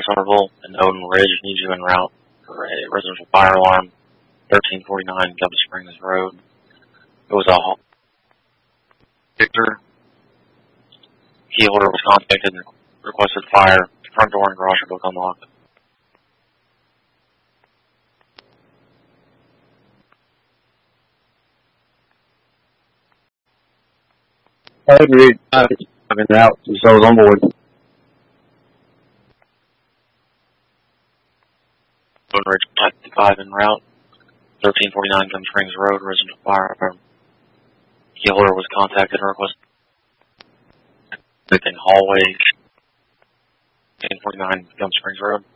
Somerville and Odin Ridge needs you en route for a residential fire alarm, 1349 Gulf Springs Road. It was a Victor. Healer was contacted and requested fire. Front door and garage are both unlocked. I agree. I've been out since I was on board. Odin Ridge Type 5 en route, 1349 Gum Springs Road, residential fire. Healer was contacted and requested in hallway, 1349 Gum Springs Road.